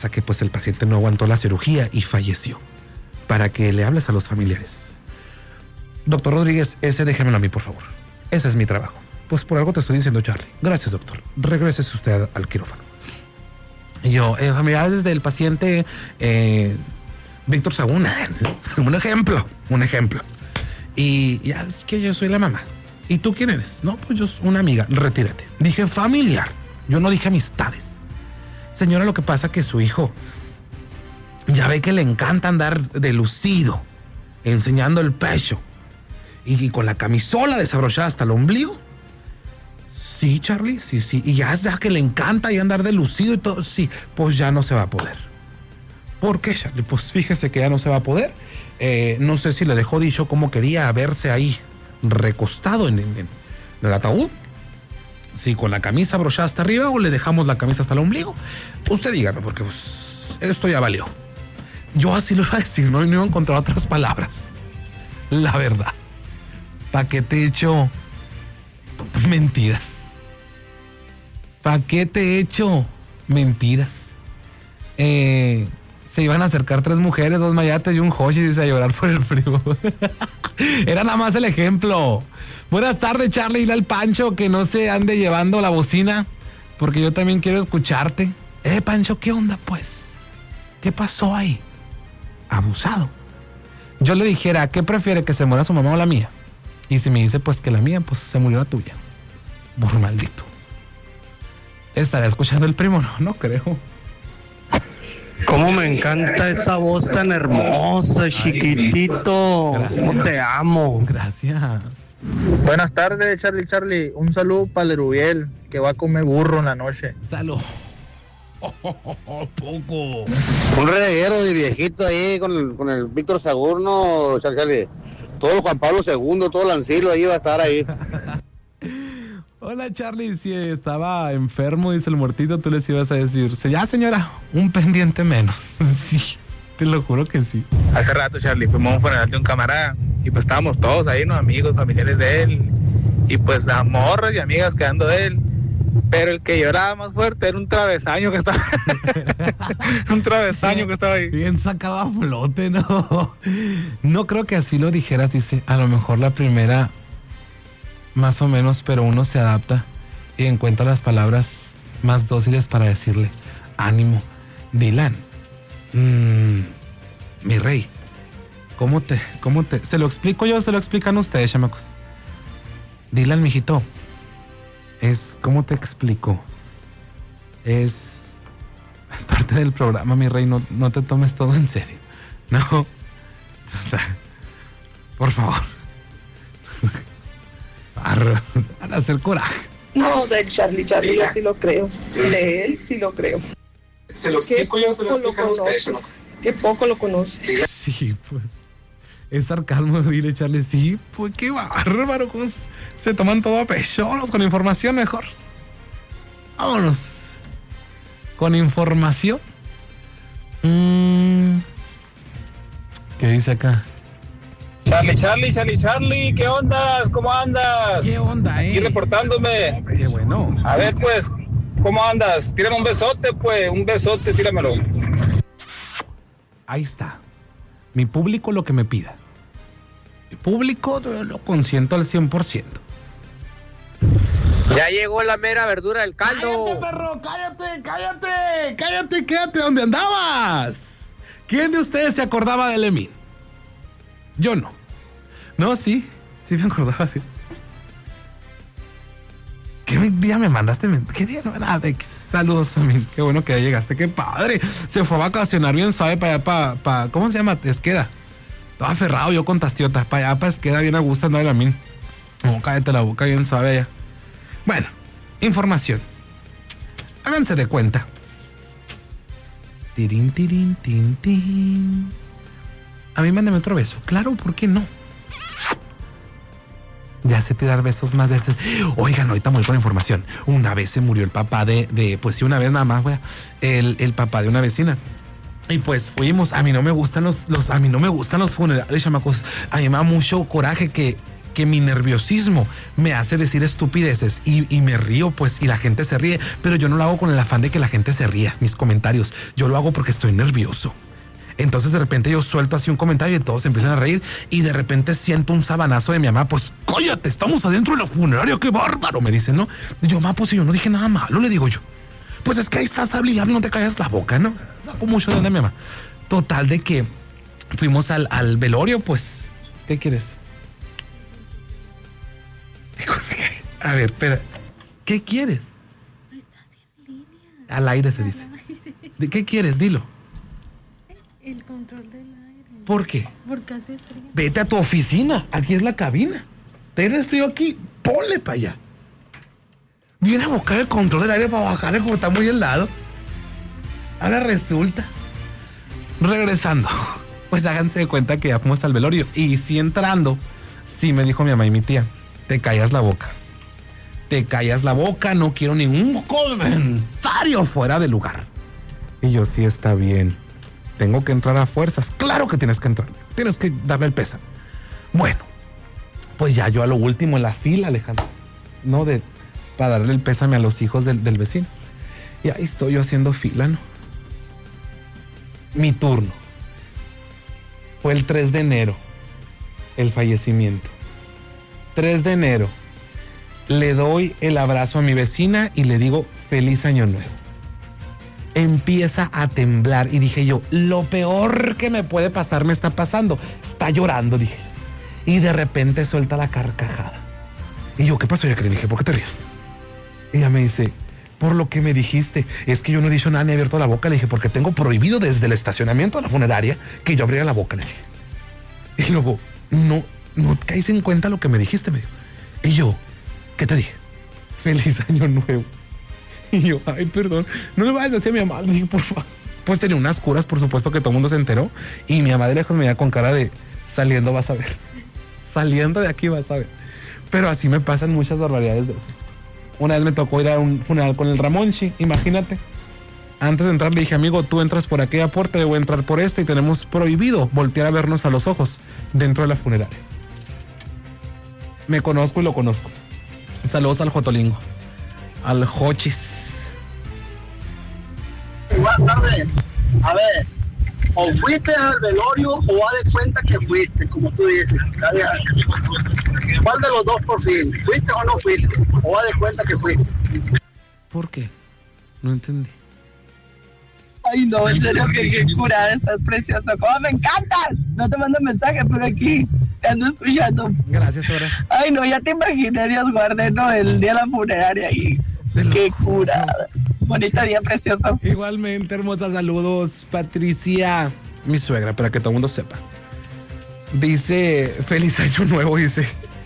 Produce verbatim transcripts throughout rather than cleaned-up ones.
que pues el paciente no aguantó la cirugía y falleció. Para que le hables a los familiares. Doctor Rodríguez, ese déjemelo a mí, por favor. Ese es mi trabajo. Pues por algo te estoy diciendo, Charlie. Gracias, doctor. Regrésese usted al quirófano. Y yo, eh, familiares del paciente eh, Víctor Saguna. Un ejemplo, un ejemplo. Y ya es que yo soy la mamá. ¿Y tú quién eres? No, pues yo soy una amiga. Retírate. Dije familiar. Yo no dije amistades. Señora, lo que pasa es que su hijo ya ve que le encanta andar de lucido, enseñando el pecho y, y con la camisola desabrochada hasta el ombligo. Sí, Charlie, sí, sí. Y ya, ya que le encanta y andar de lucido y todo, sí, pues ya no se va a poder. ¿Por qué, Charlie? Pues fíjese que ya no se va a poder. Eh, no sé si le dejó dicho cómo quería verse ahí recostado en, en, en el ataúd. Si con la camisa abrochada hasta arriba o le dejamos la camisa hasta el ombligo. Usted dígame, porque pues, esto ya valió. Yo así lo iba a decir, no, no iba a encontrar otras palabras. La verdad. ¿Para qué te he hecho mentiras? ¿Para qué te he hecho mentiras? Eh, se iban a acercar tres mujeres, dos mayates y un Hoshi, dice, a llorar por el frío. Era nada más el ejemplo. Buenas tardes, Charlie, dile al Pancho que no se ande llevando la bocina, porque yo también quiero escucharte. Eh, Pancho, ¿qué onda, pues? ¿Qué pasó ahí? Abusado. Yo le dijera, ¿qué prefiere, que se muera su mamá o la mía? Y si me dice, pues que la mía, pues se murió la tuya. Por maldito. ¿Estará escuchando el primo? No, no creo. Cómo me encanta esa voz tan hermosa, chiquitito. Cómo te amo. Gracias. Buenas tardes, Charlie, Charlie. Un saludo para el Erubiel, que va a comer burro en la noche. Salud. Oh, oh, oh, oh, poco. Un reguero de viejito ahí con el, con el Víctor Sagurno, Charlie, Charlie. Todo el Juan Pablo segundo, todo el Ancilo ahí va a estar ahí. Hola, Charlie, si estaba enfermo, dice el muertito, tú les ibas a decir, ya, señora, un pendiente menos. Sí, te lo juro que sí. Hace rato, Charlie, fuimos a un funeral de un camarada y pues estábamos todos ahí, ¿no? Amigos, familiares de él y pues a morras y amigas quedando de él. Pero el que lloraba más fuerte era un travesaño que estaba un travesaño que estaba ahí. Bien sacaba a flote, ¿no? No creo que así lo dijeras, dice, a lo mejor la primera más o menos, pero uno se adapta y encuentra las palabras más dóciles para decirle, ánimo, Dylan, mmm, mi rey, ¿cómo te, cómo te, se lo explico yo, se lo explican ustedes, chamacos? Dylan, mijito, es, ¿cómo te explico? Es, es parte del programa, mi rey, no, no te tomes todo en serio, no, por favor. Para, para hacer coraje. No, del Charlie, Charlie, yo sí lo creo. De él sí lo creo. Se lo explico yo, se lo explican ustedes, ¿no? Qué poco lo conoces. Sí, pues. Es sarcasmo, dile, Charlie. Sí, pues qué bárbaro. Pues, se toman todo a pecho. Vámonos con información mejor. Vámonos. Con información. Mm. ¿Qué dice acá? Charlie, Charlie, Charlie, Charlie, ¿qué ondas? ¿Cómo andas? ¿Qué onda, eh? Aquí reportándome. Qué bueno. A ver, pues, ¿cómo andas? Tírame un besote, pues, un besote, tíramelo. Ahí está. Mi público lo que me pida. Mi público lo consiento al cien por ciento. Ya llegó la mera verdura del caldo. ¡Cállate, perro! ¡Cállate, cállate! ¡Cállate, quédate donde andabas! ¿Quién de ustedes se acordaba de Lemín? Yo no. No, sí. Sí me acordaba de... ¿Qué día me mandaste? ¿Qué día? No, nada. Saludos a mí. Qué bueno que ya llegaste. ¡Qué padre! Se fue a vacacionar bien suave para allá, para... para ¿cómo se llama? Esqueda. Estaba aferrado yo con Tastiota. Para allá, para Esqueda, bien a gusto andaba la min. Oh, cállate la boca, bien suave allá. Bueno, información. Háganse de cuenta. Tirín, tirín, tin, tin. A mí mándame otro beso. Claro, ¿por qué no? Ya sé tirar besos más de este. Oigan, ahorita voy con información. Una vez se murió el papá de, de pues sí, una vez nada más, güey. El, el papá de una vecina. Y pues fuimos. A mí no me gustan los, los, a mí no me gustan los funerales, chamacos. A mí me da mucho coraje que que mi nerviosismo me hace decir estupideces y, y me río, pues, y la gente se ríe, pero yo no lo hago con el afán de que la gente se ría, mis comentarios. Yo lo hago porque estoy nervioso. Entonces de repente yo suelto así un comentario y todos empiezan a reír y de repente siento un sabanazo de mi mamá, pues cállate, estamos adentro de la funeraria, qué bárbaro, me dice, ¿no? Y yo, mamá, pues si yo no dije nada malo, le digo yo. Pues es que ahí estás, hable y hable, no te calles la boca, ¿no? Saco mucho de onda mi mamá. Total de que fuimos al, al velorio, pues, ¿qué quieres? A ver, espera, ¿qué quieres? Estás en línea. Al aire se dice. ¿De qué quieres? Dilo. El control del aire. ¿Por qué? Porque hace frío. Vete a tu oficina, aquí es la cabina. ¿Tienes frío aquí? Ponle para allá. Viene a buscar el control del aire para bajarle como está muy helado. Ahora resulta. Regresando, pues háganse de cuenta que ya fuimos al velorio. Y sí entrando, sí me dijo mi mamá y mi tía, te callas la boca. Te callas la boca, no quiero ningún comentario fuera de lugar. Y yo, sí está bien. Tengo que entrar a fuerzas. Claro que tienes que entrar. Tienes que darle el pésame. Bueno, pues ya yo a lo último en la fila, Alejandro. No de para darle el pésame a los hijos del, del vecino. Y ahí estoy yo haciendo fila, ¿no? Mi turno. Fue el tres de enero. El fallecimiento. tres de enero. Le doy el abrazo a mi vecina y le digo feliz año nuevo. Empieza a temblar y dije yo, lo peor que me puede pasar me está pasando. Está llorando, dije. Y de repente suelta la carcajada. Y yo, ¿qué pasó, ya que le dije? ¿Por qué te ríes? Y ella me dice, por lo que me dijiste. Es que yo no he dicho nada ni he abierto la boca. Le dije, porque tengo prohibido desde el estacionamiento a la funeraria que yo abriera la boca, le dije. Y luego, no, no caes en cuenta lo que me dijiste, me dijo. Y yo, ¿qué te dije? Feliz año nuevo. Y yo, ay, perdón, no le vayas a decir a mi mamá, le dije, por favor. Pues tenía unas curas, por supuesto, que todo el mundo se enteró. Y mi mamá de lejos me veía con cara de, saliendo vas a ver. Saliendo de aquí vas a ver. Pero así me pasan muchas barbaridades de esas. Una vez me tocó ir a un funeral con el Ramonchi, imagínate. Antes de entrar le dije, amigo, tú entras por aquella puerta, yo voy a entrar por esta y tenemos prohibido voltear a vernos a los ojos dentro de la funeraria. Me conozco y lo conozco. Saludos al Jotolingo, al Jochis. Buenas tardes. A ver, o fuiste al velorio o haz de cuenta que fuiste, como tú dices. ¿Sabes? ¿Cuál de los dos por fin? ¿Fuiste o no fuiste? O haz de cuenta que fuiste. ¿Por qué? No entendí. Ay, no, en serio, que qué curada, estás precioso. ¿Cómo me encantas? No te mando mensaje, pero aquí te ando escuchando. Gracias, Sora. Ay, no, ya te imaginé, Dios guarde, ¿no? El día de la funeraria y qué curada. Bonito día, precioso. Igualmente, hermosa, saludos, Patricia, mi suegra, para que todo el mundo sepa. Dice, feliz año nuevo, dice.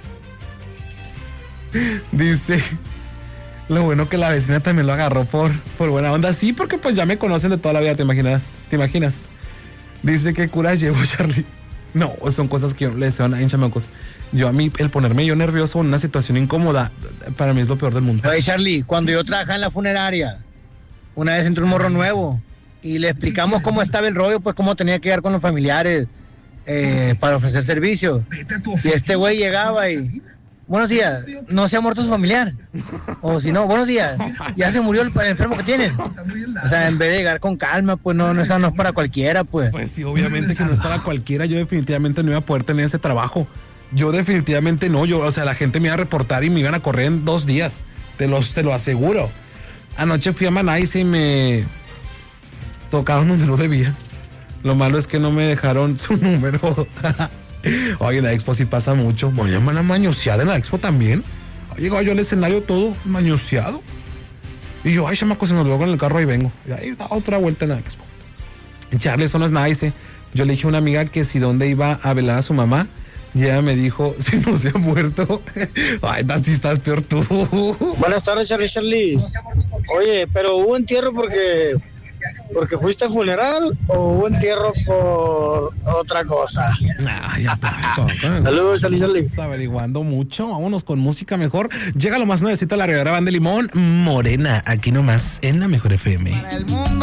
Dice, lo bueno que la vecina también lo agarró por, por buena onda. Sí, porque pues ya me conocen de toda la vida, ¿te imaginas? ¿Te imaginas? Dice, ¿qué curas llevo, Charlie? No, son cosas que yo le deseo a chamacos. Yo a mí, el ponerme yo nervioso en una situación incómoda, para mí es lo peor del mundo. Oye, Charlie, cuando yo trabajaba en la funeraria, una vez entró un morro nuevo y le explicamos cómo estaba el rollo, pues cómo tenía que llegar con los familiares eh, para ofrecer servicio. Y este güey llegaba y, buenos días, no se ha muerto su familiar. O si no, buenos días, ya se murió el, el enfermo que tienen. O sea, en vez de llegar con calma, pues no, no, eso no es para cualquiera, pues. Pues sí, obviamente que no es para cualquiera. Yo definitivamente no iba a poder tener ese trabajo. Yo definitivamente no. Yo, o sea, la gente me iba a reportar y me iban a correr en dos días. Te, los, te lo aseguro. Anoche fui a Manais y me tocaron donde no debía. Lo malo es que no me dejaron su número. Oye, en la expo sí pasa mucho. Me llaman a mañoseada en la expo también. Llegaba yo al escenario todo mañoseado. Y yo, ay, chamaco, se me olvidó con el carro, ahí vengo. Y ahí da otra vuelta en la expo. Charlie, eso no es nice. Yo le dije a una amiga que si dónde iba a velar a su mamá. Y ella me dijo, si no se ha muerto. Ay, así estás peor tú. Buenas tardes, Charlie, Charlie. Oye, pero ¿hubo entierro porque, porque fuiste al funeral o hubo entierro por otra cosa? Ah, ya está. Saludos, Charlie, Charlie. Estás averiguando mucho. Vámonos con música mejor. Llega lo más nuevecito de la Ribera Banda de Limón. Morena, aquí nomás en la Mejor F M. Para el mundo.